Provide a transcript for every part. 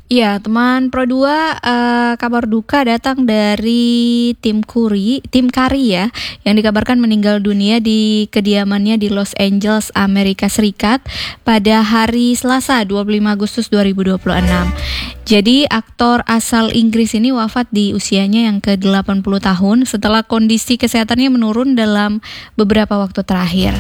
Iya, teman Pro 2, kabar duka datang dari Tim Curry ya, yang dikabarkan meninggal dunia di kediamannya di Los Angeles, Amerika Serikat pada hari Selasa 25 Agustus 2026. Jadi aktor asal Inggris ini wafat di usianya yang ke-80 tahun setelah kondisi kesehatannya menurun dalam beberapa waktu terakhir.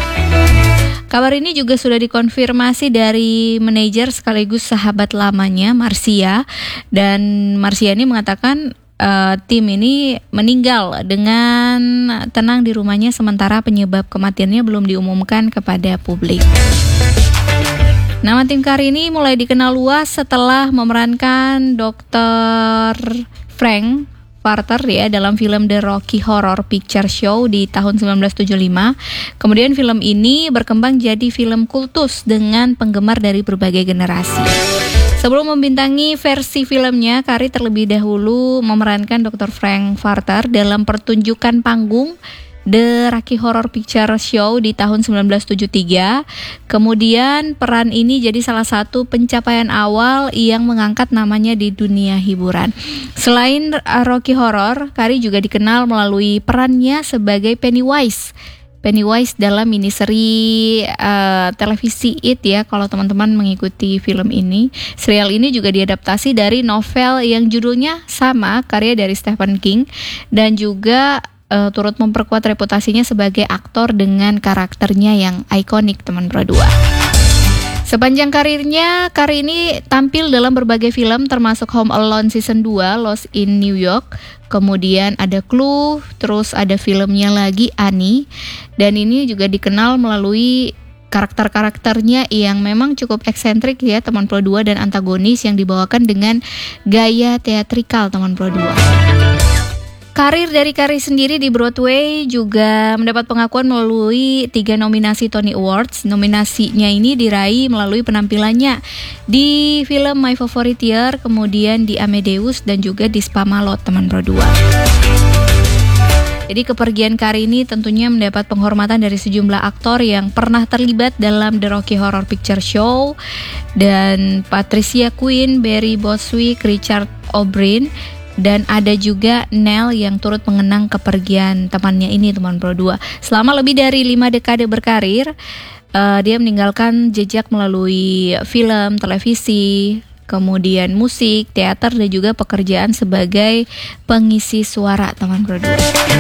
Kabar ini juga sudah dikonfirmasi dari manajer sekaligus sahabat lamanya, Marcia. Dan Marcia ini mengatakan tim ini meninggal dengan tenang di rumahnya sementara penyebab kematiannya belum diumumkan kepada publik. Nama Tim Curry ini mulai dikenal luas setelah memerankan Dr. Frank Carter ya dalam film The Rocky Horror Picture Show di tahun 1975. Kemudian film ini berkembang jadi film kultus dengan penggemar dari berbagai generasi. Sebelum membintangi versi filmnya, Curry terlebih dahulu memerankan Dr. Frank Carter dalam pertunjukan panggung The Rocky Horror Picture Show di tahun 1973. Kemudian peran ini jadi salah satu pencapaian awal yang mengangkat namanya di dunia hiburan. Selain Rocky Horror, Curry juga dikenal melalui perannya sebagai Pennywise dalam miniseri televisi It ya, kalau teman-teman mengikuti film ini. Serial ini juga diadaptasi dari novel yang judulnya sama, karya dari Stephen King, dan juga turut memperkuat reputasinya sebagai aktor dengan karakternya yang ikonik, teman Pro 2. Sepanjang karirnya, Curry ini tampil dalam berbagai film termasuk Home Alone Season 2, Lost in New York, kemudian ada Clue, terus ada filmnya lagi Annie, dan ini juga dikenal melalui karakter-karakternya yang memang cukup eksentrik ya, teman Pro 2, dan antagonis yang dibawakan dengan gaya teatrikal, teman Pro 2. Karir dari Curry sendiri di Broadway juga mendapat pengakuan melalui 3 nominasi Tony Awards. Nominasinya ini diraih melalui penampilannya di film My Favorite Year, kemudian di Amadeus, dan juga di Spamalot, teman Pro 2. Jadi kepergian Curry ini tentunya mendapat penghormatan dari sejumlah aktor yang pernah terlibat dalam The Rocky Horror Picture Show, dan Patricia Quinn, Barry Bostwick, Richard O'Brien, dan ada juga Nell yang turut mengenang kepergian temannya ini, teman Pro 2. Selama lebih dari 5 dekade berkarir, dia meninggalkan jejak melalui film, televisi, kemudian musik, teater, dan juga pekerjaan sebagai pengisi suara, teman Pro 2.